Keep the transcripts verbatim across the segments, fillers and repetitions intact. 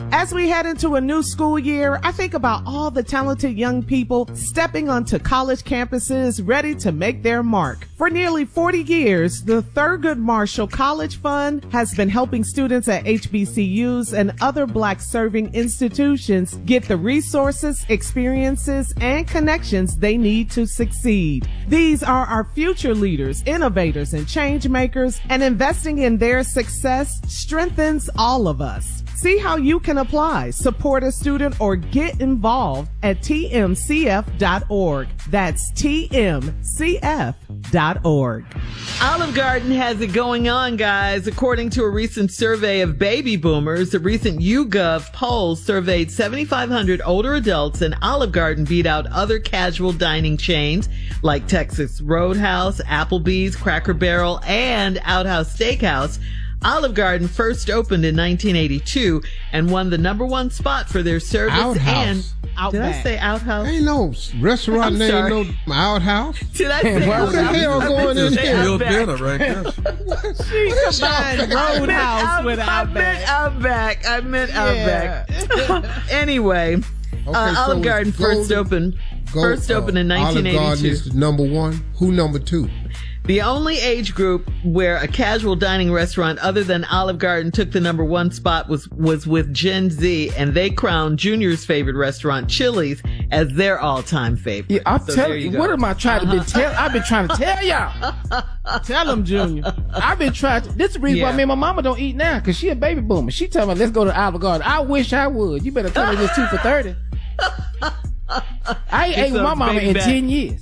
As we head into a new school year, I think about all the talented young people stepping onto college campuses ready to make their mark. For nearly forty years, the Thurgood Marshall College Fund has been helping students at H B C Us and other Black serving institutions get the resources, experiences, and connections they need to succeed. These are our future leaders, innovators, and change makers, and investing in their success strengthens all of us. See how you can apply, support a student, or get involved at T M C F dot org. That's T M C F dot org. Olive Garden has it going on, guys. According to a recent survey of baby boomers, the recent YouGov poll surveyed seventy-five hundred older adults, and Olive Garden beat out other casual dining chains like Texas Roadhouse, Applebee's, Cracker Barrel, and Outhouse Steakhouse. Olive Garden first opened in nineteen eighty-two and won the number one spot for their service. Outhouse. And Outback. Did I say Outhouse? Ain't no restaurant I'm name, sorry. no Outhouse. Did I say what the hell going in here? Real dinner right there. She combined Roadhouse with Outback. I meant Outback. I meant Outback. Anyway, Okay, uh, so Olive Garden first Golden- opened. Go, First opened in uh, nineteen eighty-two. Olive Garden is number one. Who number two? The only age group where a casual dining restaurant other than Olive Garden took the number one spot was, was with Gen Z, and they crowned Junior's favorite restaurant, Chili's, as their all-time favorite. Yeah, I'm So telling there you, go. what am I trying to be tell? I've been trying to tell y'all. Tell them, Junior. I've been trying to. This is the reason Yeah. why me and my mama don't eat now, because she a baby boomer. She tell me, let's go to Olive Garden. I wish I would. You better tell me this two for thirty. I ain't ate with my mama in back. ten years.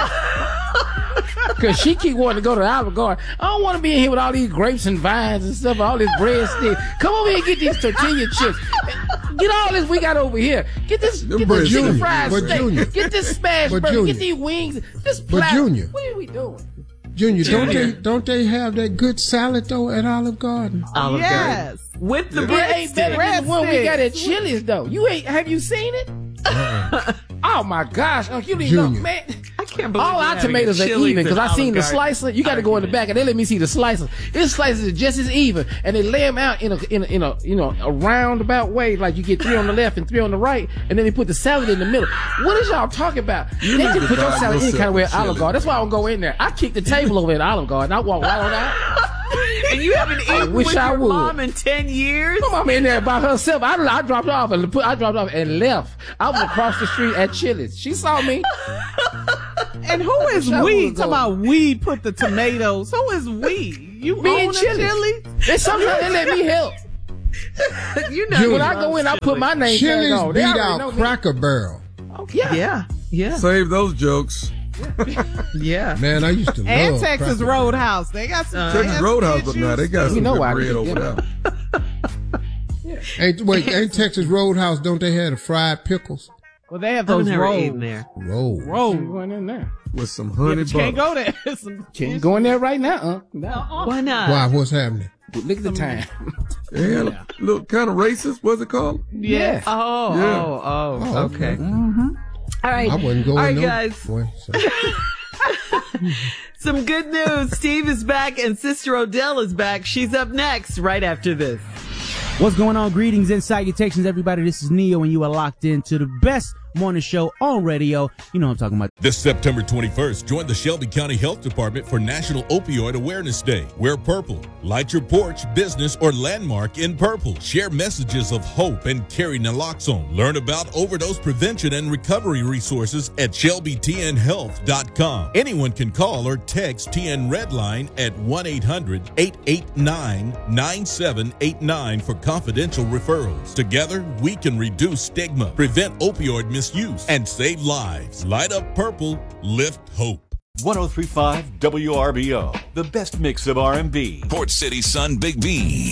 Cause she keep wanting to go to the Olive Garden. I don't want to be in here with all these grapes and vines and stuff, all this bread stick. Come over here and get these tortilla chips. Get all this we got over here. Get this, Them get bread this chicken Junior, fried but steak. Junior. Get this smashed But burger. Junior. Get these wings. This But platter. Junior. What are we doing? Junior, don't Junior. they don't they have that good salad though at Olive Garden? Olive Yes. Garden. With the It ain't better breadstick. than the one we got at Breadsticks. Chili's though. You ain't have you seen it? Uh-uh. Oh my gosh, Uncle, you didn't know, Junior. man. I can't believe All we're our having tomatoes a are Chili's even because and I seen Olive the Garden slicer. You got to go in the argument. back and they let me see the slices. This slices are just as even, and they lay them out in a in a, in a you know a roundabout way, like you get three on the left and three on the right, and then they put the salad in the middle. What is y'all talking about? You they need can to put your buy salad any yourself kind of way a at Olive Chili's. Garden. That's why I don't go in there. I kick the table over at Olive Garden. I walk right on out. And you haven't eaten wish with I your would. mom in ten years? My mama in there by herself. I, I dropped off and put, I dropped off and left. I was across the street at Chili's. She saw me. And who is That we? was Talking a- about we put the tomatoes. Who is we? You Me own and a Chili's. Chili? And sometimes they let me help. You know, Junior. When I go in, I put my name tag Chili's on. They beat already know out me. Cracker Barrel. Oh, yeah. Yeah, yeah, Save those jokes. yeah. Man, I used to And love Texas Cracker Barrel. Roadhouse. They got some. Uh, they Texas got some Roadhouse, but now they issues. got some You know good why I bread did over that. there. Ain't wait, ain't Texas Roadhouse? Don't they have the fried pickles? Well, they have I've those never rolls. eaten there. Roll. Rolls. Going in there. With some Yeah, honey but you can't butter. go there. Some Can't go in there right now, huh? No. Why not? Why? What's happening? Look at the time. And look, kind of racist. What's it called? Yeah. Oh, Yeah. oh, oh, Oh, okay. okay. All right. I wasn't going All right, no guys. way, so. Some good news. Steve is back and Sister Odell is back. She's up next right after this. What's going on? Greetings and salutations, everybody. This is Neo, and you are locked into the best morning show on radio. You know what I'm talking about. This September twenty-first, join the Shelby County Health Department for National Opioid Awareness Day. Wear purple. Light your porch, business, or landmark in purple. Share messages of hope and carry naloxone. Learn about overdose prevention and recovery resources at shelby t n health dot com. Anyone can call or text T N Redline at one eight hundred eight eight nine nine seven eight nine for confidential referrals. Together, we can reduce stigma, prevent opioid misuse, and save lives. Light up purple, lift hope. one oh three point five W R B O, the best mix of R and B. Port City Sun Big B.